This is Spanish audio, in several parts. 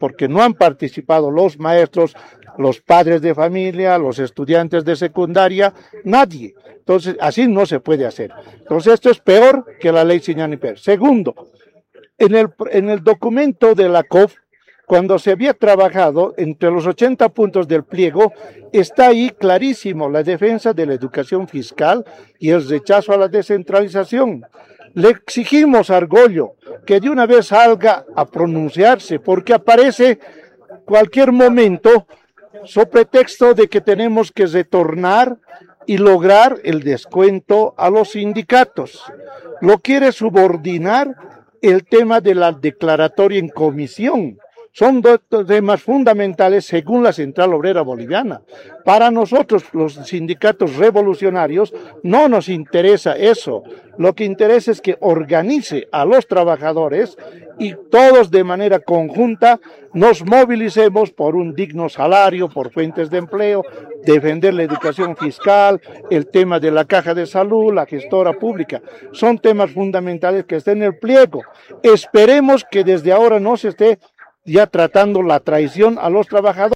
porque no han participado los maestros, los padres de familia, los estudiantes de secundaria, nadie. Entonces, así no se puede hacer. Entonces, esto es peor que la ley Siñaniper. Segundo, en el documento de la COF, cuando se había trabajado entre los 80 puntos del pliego, está ahí clarísimo la defensa de la educación fiscal y el rechazo a la descentralización. Le exigimos a Argollo que de una vez salga a pronunciarse, porque aparece cualquier momento so pretexto de que tenemos que retornar y lograr el descuento a los sindicatos. Lo quiere subordinar el tema de la declaratoria en comisión. Son dos temas fundamentales según la Central Obrera Boliviana. Para nosotros, los sindicatos revolucionarios, no nos interesa eso. Lo que interesa es que organice a los trabajadores y todos de manera conjunta nos movilicemos por un digno salario, por fuentes de empleo, defender la educación fiscal, el tema de la caja de salud, la gestora pública. Son temas fundamentales que están en el pliego. Esperemos que desde ahora no se esté ya tratando la traición a los trabajadores.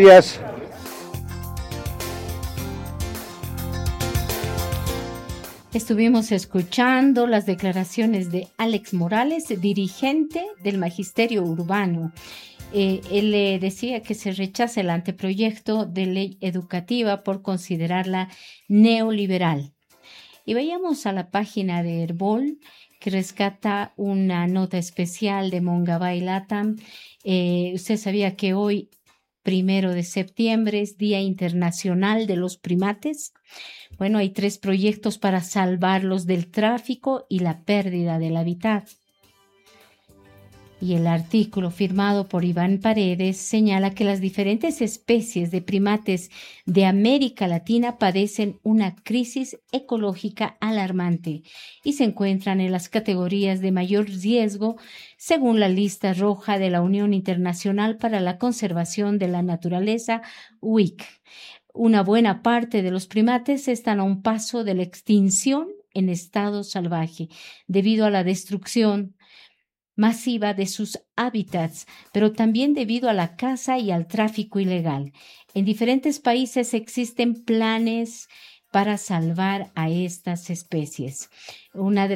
Estuvimos escuchando las declaraciones de Alex Morales, dirigente del Magisterio Urbano. Él decía que se rechaza el anteproyecto de ley educativa por considerarla neoliberal. Y vayamos a la página de Herbol, que rescata una nota especial de Mongabay Latam. Usted sabía que hoy, 1 de septiembre, es Día Internacional de los Primates. Bueno, hay 3 proyectos para salvarlos del tráfico y la pérdida del hábitat. Y el artículo firmado por Iván Paredes señala que las diferentes especies de primates de América Latina padecen una crisis ecológica alarmante y se encuentran en las categorías de mayor riesgo según la lista roja de la Unión Internacional para la Conservación de la Naturaleza, UIC. Una buena parte de los primates están a un paso de la extinción en estado salvaje debido a la destrucción masiva de sus hábitats, pero también debido a la caza y al tráfico ilegal. En diferentes países existen planes para salvar a estas especies. Uno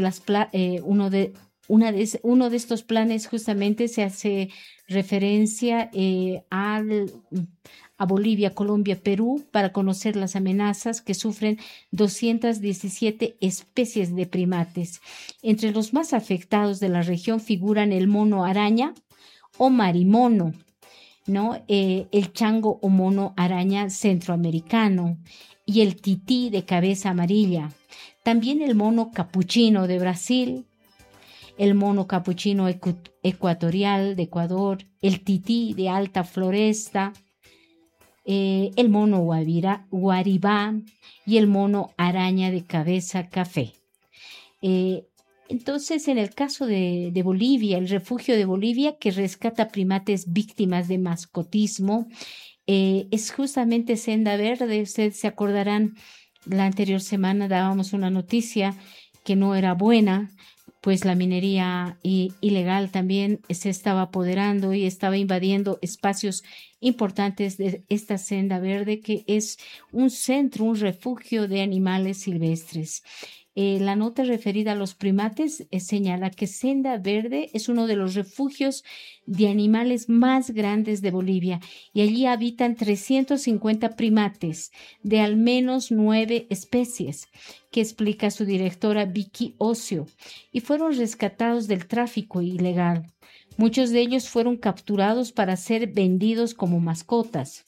de estos planes justamente se hace referencia a Bolivia, Colombia, Perú, para conocer las amenazas que sufren 217 especies de primates. Entre los más afectados de la región figuran el mono araña o marimono, ¿no? El chango o mono araña centroamericano y el tití de cabeza amarilla. También el mono capuchino de Brasil, el mono capuchino ecuatorial de Ecuador, el tití de alta floresta, el mono guaribá y el mono araña de cabeza café. Entonces, en el caso de Bolivia, el refugio de Bolivia, que rescata primates víctimas de mascotismo, es justamente Senda Verde. Ustedes se acordarán, la anterior semana dábamos una noticia que no era buena, pues la minería ilegal también se estaba apoderando y estaba invadiendo espacios importantes de esta Senda Verde, que es un centro, un refugio de animales silvestres. La nota referida a los primates señala que Senda Verde es uno de los refugios de animales más grandes de Bolivia y allí habitan 350 primates de al menos 9 especies, que explica su directora Vicky Ocio, y fueron rescatados del tráfico ilegal. Muchos de ellos fueron capturados para ser vendidos como mascotas.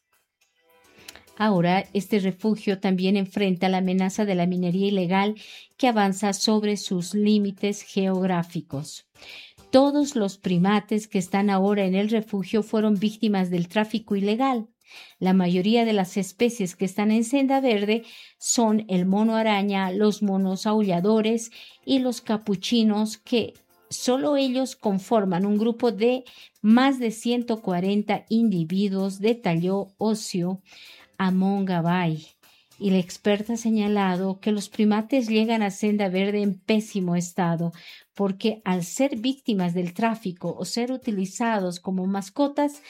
Ahora, este refugio también enfrenta la amenaza de la minería ilegal que avanza sobre sus límites geográficos. Todos los primates que están ahora en el refugio fueron víctimas del tráfico ilegal. La mayoría de las especies que están en Senda Verde son el mono araña, los monos aulladores y los capuchinos, que solo ellos conforman un grupo de más de 140 individuos, detalló Ocio a Mongabay. Y la experta ha señalado que los primates llegan a Senda Verde en pésimo estado porque al ser víctimas del tráfico o ser utilizados como mascotas